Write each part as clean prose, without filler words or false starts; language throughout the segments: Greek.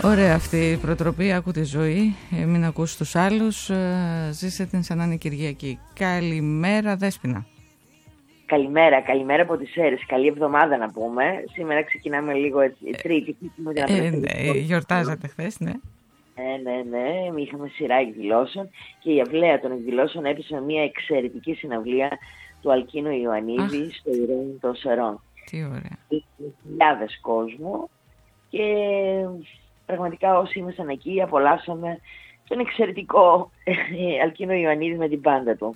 Ωραία αυτή η προτροπή, άκου τη ζωή, μην ακούς τους άλλους, ζήσε την σαν να είναι Κυριακή. Καλημέρα Δέσποινα. Καλημέρα από τις Σέρρες. Καλή εβδομάδα να πούμε. Σήμερα ξεκινάμε λίγο Τρίτη. Γιορτάζατε χθες, ναι. Ναι. Είχαμε σειρά εκδηλώσεων και η αυλαία των εκδηλώσεων έπεσε με μια εξαιρετική συναυλία του Αλκίνου Ιωαννίδη στο Ηρήνη των Σερών. Τι ωραία. Χιλιάδες κόσμο και πραγματικά όσοι ήμασταν εκεί απολαύσαμε τον εξαιρετικό Αλκίνο Ιωαννίδη με την μπάντα του.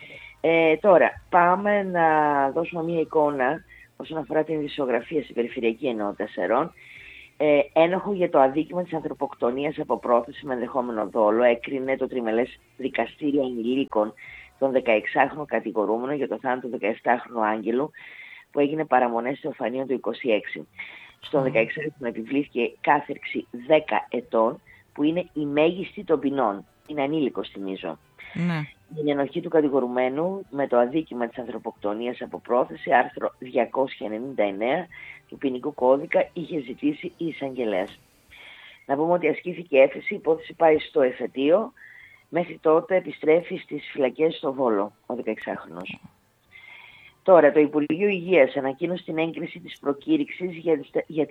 Τώρα πάμε να δώσουμε μια εικόνα όσον αφορά την ειδησιογραφία στην Περιφερειακή Ενότητα Σερών. Ένοχο για το αδίκημα της ανθρωποκτονίας από πρόθεση με ενδεχόμενο δόλο έκρινε το τριμελές δικαστήριο ανηλίκων τον 16χρονο κατηγορούμενο για το θάνατο του 17χρονου Άγγελου που έγινε παραμονές στο Οφανείο του 26. Στον 16χρονο επιβλήθηκε κάθερξη 10 ετών που είναι η μέγιστη των ποινών. Είναι ανήλικος, θυμίζω. Ναι. Την ενοχή του κατηγορουμένου με το αδίκημα της ανθρωποκτονίας από πρόθεση, άρθρο 299 του ποινικού κώδικα, είχε ζητήσει η εισαγγελέας. Να πούμε ότι ασκήθηκε έφεση, η υπόθεση πάει στο εφετείο. Μέχρι τότε επιστρέφει στις φυλακές στο Βόλο ο 16χρονος. Τώρα, το Υπουργείο Υγείας ανακοίνωσε την έγκριση της προκήρυξης για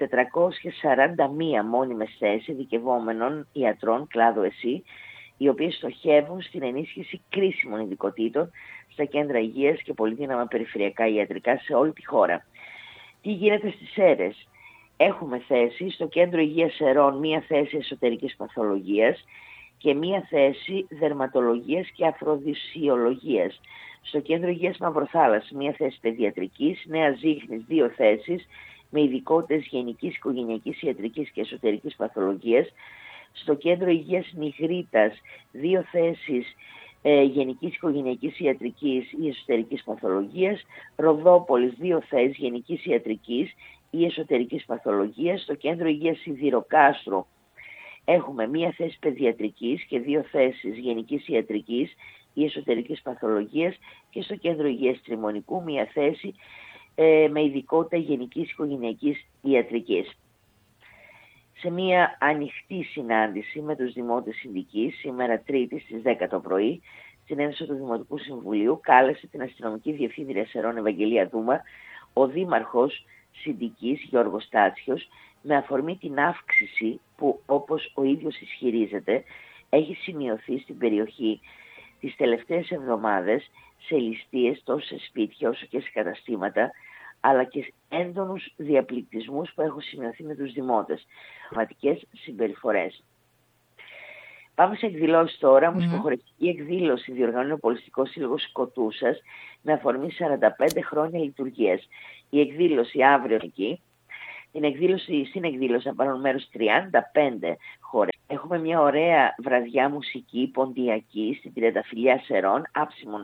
441 μόνιμες θέσεις ειδικευόμενων ιατρών κλάδο ΕΣΥ, οι οποίες στοχεύουν στην ενίσχυση κρίσιμων ειδικοτήτων στα κέντρα υγείας και πολυδύναμα περιφερειακά ιατρικά σε όλη τη χώρα. Τι γίνεται στις Σέρρες? Έχουμε θέση στο κέντρο υγείας Σερών, μία θέση εσωτερικής παθολογίας και μία θέση δερματολογίας και αφροδισιολογίας. Στο κέντρο υγείας Μαυροθάλασσης, μία θέση παιδιατρικής, Νέα Ζήχνης, 2 θέσεις με ειδικότητες γενικής, οικογενειακής, ιατρικής και εσωτερικής παθολογίας. Στο κέντρο υγείας Νιγρίτας, 2 θέσεις γενικής, οικογενειακής, ιατρικής ή εσωτερικής παθολογίας. Ροδόπολης, 2 θέσεις γενικής, ιατρικής ή εσωτερικής παθολογίας. Στο κέντρο υγείας Σιδηροκάστρου έχουμε 1 θέση παιδιατρικής και 2 θέσεις γενικής ιατρικής ή εσωτερικής παθολογίας και στο κέντρο υγείας Τριμονικού 1 θέση με ειδικότητα γενικής οικογενειακής ιατρικής. Σε μια ανοιχτή συνάντηση με τους δημότες συνδικής, σήμερα Τρίτη στις 10 το πρωί, στην αίθουσα του Δημοτικού Συμβουλίου, κάλεσε την αστυνομική διευθύντρια Σερών Ευαγγελία Δούμα, ο δήμαρχος συνδικής Γιώργος Τάτσιος, με αφορμή την αύξηση που, όπως ο ίδιος ισχυρίζεται, έχει σημειωθεί στην περιοχή τις τελευταίες εβδομάδες σε ληστείες τόσο σε σπίτια όσο και σε καταστήματα, αλλά και έντονους διαπληκτισμούς που έχουν σημειωθεί με τους δημότες. Πραγματικές συμπεριφορές. Πάμε σε εκδηλώσεις τώρα. Μουσικοχορευτική εκδήλωση διοργανώνει ο Πολιστικός Σύλλογος Σκοτούσας με αφορμή 45 χρόνια λειτουργίας. Η εκδήλωση αύριο εκεί. Στην εκδήλωση θα πάρουν μέρος 35 χώρες. Έχουμε μια ωραία βραδιά μουσική ποντιακή στην Τριανταφυλλιά Σερών, Άψιμον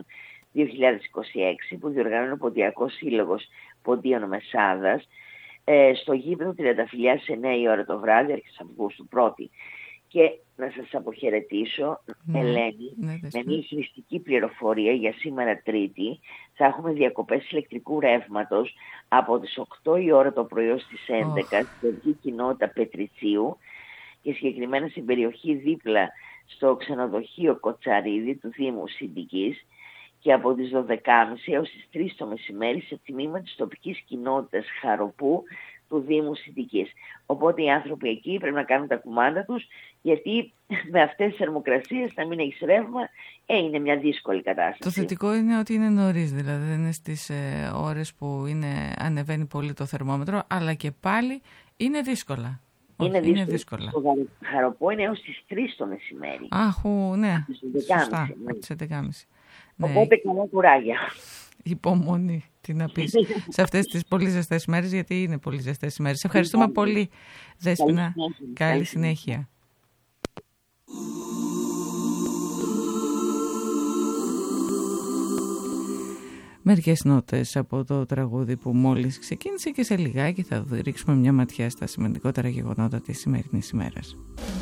2026, που διοργανώνει ο Ποντιακός Σύλλογος Ποντίων Μεσάδας, στο γήπεδο Τριανταφυλλιά σε 9 η ώρα το βράδυ, αρχές Αυγούστου 1η. Και να σας αποχαιρετήσω, Ελένη, με μια χρηστική πληροφορία για σήμερα Τρίτη. Θα έχουμε διακοπές ηλεκτρικού ρεύματος από τις 8 η ώρα το πρωί ως τις 11 στην κεντρική κοινότητα Πετριτσίου και συγκεκριμένα στην περιοχή δίπλα στο ξενοδοχείο Κοτσαρίδη του Δήμου Συνδικής, και από τις 12.30 έως τις 3 το μεσημέρι σε τμήμα της τοπικής κοινότητας Χαροπού του Δήμου Συνδικής. Οπότε οι άνθρωποι εκεί πρέπει να κάνουν τα κουμάντα τους, γιατί με αυτές τις θερμοκρασίες να μην έχεις ρεύμα είναι μια δύσκολη κατάσταση. Το θετικό είναι ότι είναι νωρίς, δηλαδή δεν είναι στις ώρες που ανεβαίνει πολύ το θερμόμετρο, αλλά και πάλι είναι δύσκολα. Είναι δύσκολα. Το Χαροπό είναι έως τις 3 το μεσημέρι. Ναι, σωστά, από τις 11.30. Οπότε καλά κουράγια. Υπομονή, τι να πεις, σε αυτές τις πολύ ζεστές μέρες, γιατί είναι πολύ ζεστές μέρες. Σε ευχαριστούμε πολύ, Δέσποινα. Καλή συνέχεια. Μερικές νότες από το τραγούδι που μόλις ξεκίνησε και σε λιγάκι θα ρίξουμε μια ματιά στα σημαντικότερα γεγονότα της σημερινής ημέρας.